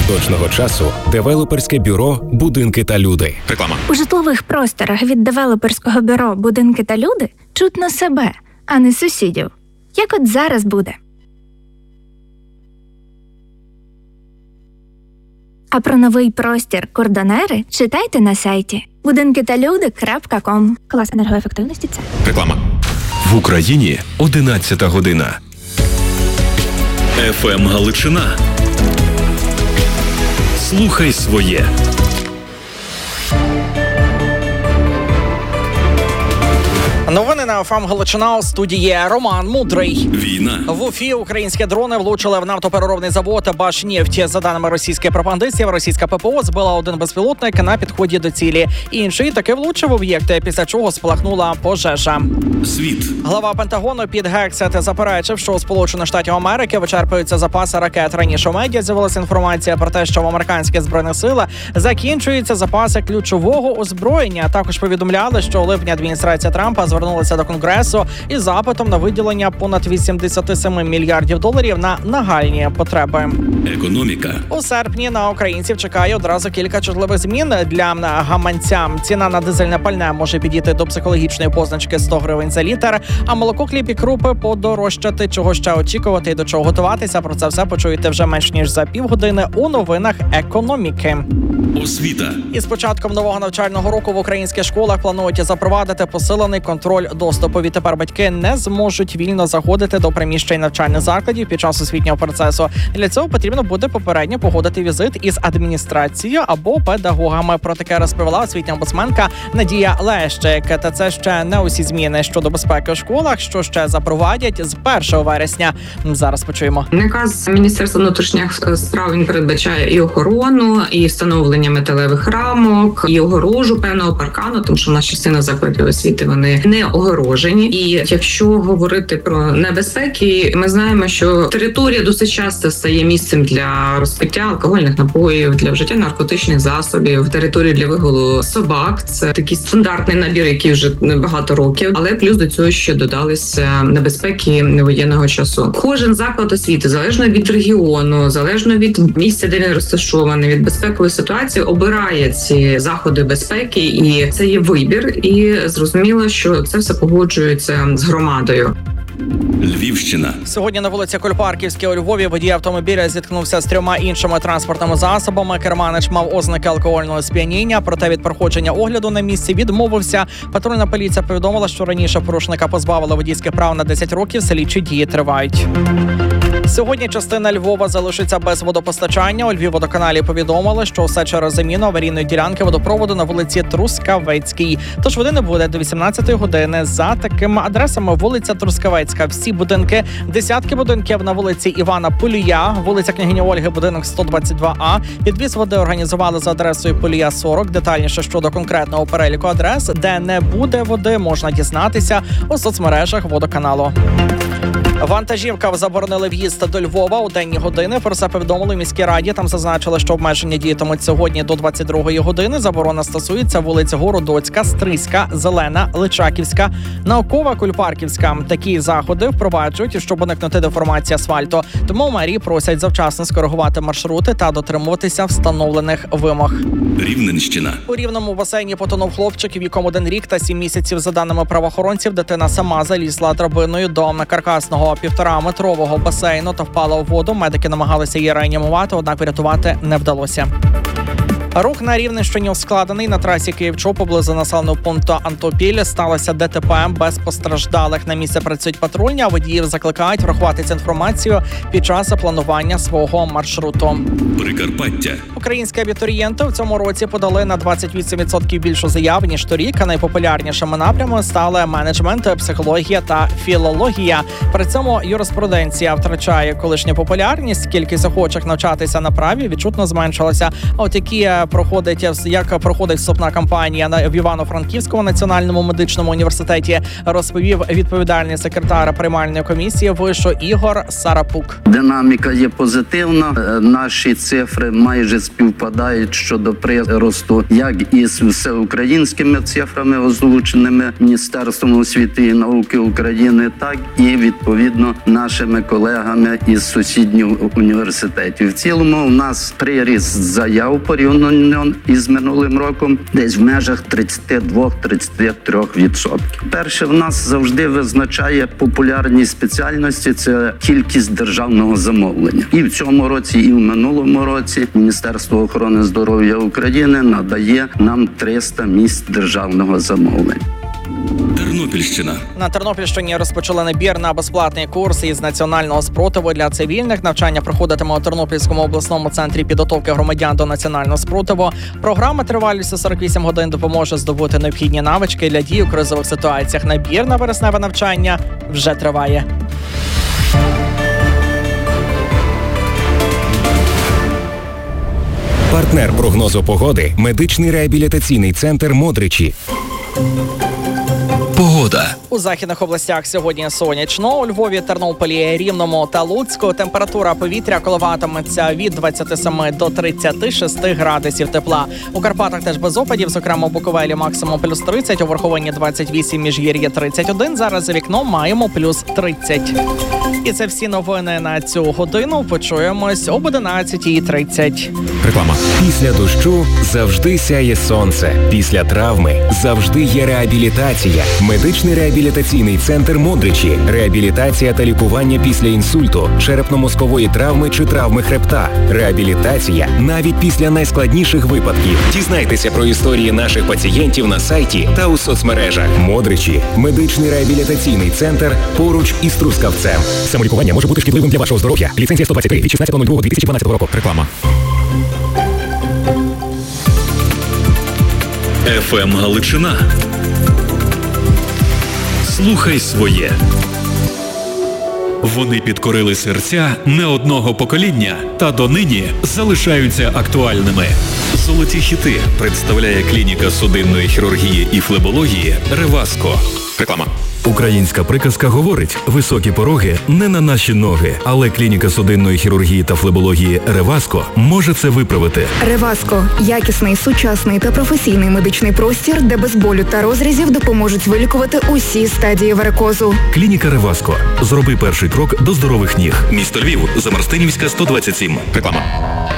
поточного часу девелоперське бюро «Будинки та люди». Реклама. У житлових просторах від девелоперського бюро «Будинки та люди» чутно себе, а не сусідів. Як от зараз буде. А про новий простір «Кордонери» читайте на сайті budinkitalude.com. Клас енергоефективності – це. Реклама. В Україні 11 година. ФМ Галичина. Слухай своє. Новини на ФМ Галичина, у студії Роман Мудрий. Війна. В Уфі українські дрони влучили в нафтопереробний завод «Башнефть». За даними російських пропагандистів, російська ППО збила один безпілотник на підході до цілі. Інший таки влучив об'єкти, після чого спалахнула пожежа. Світ. Глава Пентагону Піт Гексет заперечив, що у Сполучених Штатів Америки вичерпуються запаси ракет. Раніше у медіа з'явилася інформація про те, що в американських збройних силах закінчуються запаси ключового озброєння. Також повідомляли, що у липні адміністрація Трампа звернулася до Конгресу із запитом на виділення понад 87 мільярдів доларів на нагальні потреби. Економіка. У серпні на українців чекає одразу кілька чутливих змін для гаманця. Ціна на дизельне пальне може підійти до психологічної позначки 100 гривень за літр, а молоко, хліб і крупи подорожчати. Чого ще очікувати і до чого готуватися? Про це все почуєте вже менш ніж за півгодини у новинах економіки. Освіта. Із початком нового навчального року в українських школах планують запровадити посилений контроль доступу. Відтепер батьки не зможуть вільно заходити до приміщень навчальних закладів під час освітнього процесу. Для цього потрібно буде попередньо погодити візит із адміністрацією або педагогами. Про таке розповіла освітня омбудсменка Надія Лещик. Та це ще не усі зміни щодо безпеки у школах, що ще запровадять з 1 вересня. Зараз почуємо. Наказ Міністерства внутрішніх справ, він передбачає і охорону, і встановлення металевих рамок, і огорожу певного паркану, тому що в нас частина закладів освіти вони не огорожені. І якщо говорити про небезпеки, ми знаємо, що територія досить часто стає місцем для розпиття алкогольних напоїв, для вжиття наркотичних засобів, територію для вигулу собак. Це такий стандартний набір, який вже багато років. Але плюс до цього ще додалися небезпеки воєнного часу. Кожен заклад освіти, залежно від регіону, залежно від місця, де він розташований, від безпекової ситуації, обирає ці заходи безпеки, і це є вибір. І зрозуміло, що це все погоджується з громадою. Львівщина. Сьогодні на вулиці Кульпарківській у Львові водій автомобіля зіткнувся з 3 іншими транспортними засобами. Керманич мав ознаки алкогольного сп'яніння, проте від проходження огляду на місці відмовився. Патрульна поліція повідомила, що раніше порушника позбавили водійських прав на 10 років, слідчі дії тривають. Сьогодні частина Львова залишиться без водопостачання. У Львівводоканалі повідомили, що все через заміну аварійної ділянки водопроводу на вулиці Трускавецькій. Тож води не буде до 18 години. За такими адресами: вулиця Трускавецька, всі будинки, десятки будинків на вулиці Івана Полія, вулиця Княгині Ольги, будинок 122А. Підвіз води організували за адресою Полія 40. Детальніше щодо конкретного переліку адрес, де не буде води, можна дізнатися у соцмережах водоканалу. Вантажівкам заборонили в'їзд до Львова у денні години. Про це повідомили в міській раді. Там зазначили, що обмеження діятимуть сьогодні до 22-ї години. Заборона стосується вулиць Городоцька, Стрийська, Зелена, Личаківська, Наукова, Кульпарківська. Такі заходи впроваджують, щоб уникнути деформації асфальту. Тому в мерії просять завчасно скоригувати маршрути та дотримуватися встановлених вимог. Рівненщина. У Рівному басейні потонув хлопчик, віком 1 рік та 7 місяців. За даними правоохоронців, дитина сама залізла драбиною до каркасного 1,5-метрового басейну та впала у воду. Медики намагалися її реанімувати, однак врятувати не вдалося. Рух на Рівненщині ускладений. На трасі Київ-Чоп поблизу населеного пункту Антопіль сталося ДТП без постраждалих. На місце працюють патрульні, а водіїв закликають врахувати цю інформацію під час планування свого маршруту. Прикарпаття. Українські абітурієнти в цьому році подали на 28% більше заяв, ніж торік. А найпопулярнішими напрямами стали менеджмент, психологія та філологія. При цьому юриспруденція втрачає колишню популярність. Кількість охочих навчатися на праві відчутно зменшилася. А от які проходить вступна кампанія в Івано-Франківському національному медичному університеті, розповів відповідальний секретар приймальної комісії вишу Ігор Сарапук. Динаміка є позитивна. Наші цифри майже співпадають щодо приросту, як із всеукраїнськими цифрами, озвученими Міністерством освіти і науки України, так і відповідно нашими колегами із сусідніх університетів. В цілому у нас приріст заяв порівняно із минулим роком десь в межах 32-33%. Перше, в нас завжди визначає популярність спеціальності – це кількість державного замовлення. І в цьому році, і в минулому році Міністерство охорони здоров'я України надає нам 300 місць державного замовлення. Тернопільщина. На Тернопільщині розпочали набір на безплатний курс із національного спротиву для цивільних. Навчання проходитиме у Тернопільському обласному центрі підготовки громадян до національного спротиву. Програма тривалістю 48 годин допоможе здобути необхідні навички для дій у кризових ситуаціях. Набір на вересневе навчання вже триває. Партнер прогнозу погоди – медичний реабілітаційний центр «Модричі». Погода. У західних областях сьогодні сонячно. У Львові, Тернополі, Рівному та Луцьку температура повітря коливатиметься від 27 до 36 градусів тепла. У Карпатах теж без опадів, зокрема у Буковелі максимум плюс 30, у Верховині 28, Міжгір'я 31. Зараз за вікном маємо плюс 30. І це всі новини на цю годину. Почуємось об 11:30. Реклама. Після дощу завжди сяє сонце. Після травми завжди є реабілітація. Медичний реабілітаційний центр «Модричі». Реабілітація та лікування після інсульту, черепно-мозкової травми чи травми хребта. Реабілітація навіть після найскладніших випадків. Дізнайтеся про історії наших пацієнтів на сайті та у соцмережах. «Модричі» – медичний реабілітаційний центр поруч із Трускавцем. Самолікування може бути шкідливим для вашого здоров'я. Ліцензія 123 від 16.02.2012 року. Реклама. ФМ Галичина. Слухай своє. Вони підкорили серця не одного покоління та донині залишаються актуальними. Золоті хіти представляє клініка судинної хірургії і флебології «Реваско». Реклама. Українська приказка говорить: високі пороги не на наші ноги, але клініка судинної хірургії та флебології «Реваско» може це виправити. «Реваско» – якісний, сучасний та професійний медичний простір, де без болю та розрізів допоможуть вилікувати усі стадії варикозу. Клініка «Реваско». Зроби перший крок до здорових ніг. Місто Львів, Замарстинівська, 127. Реклама.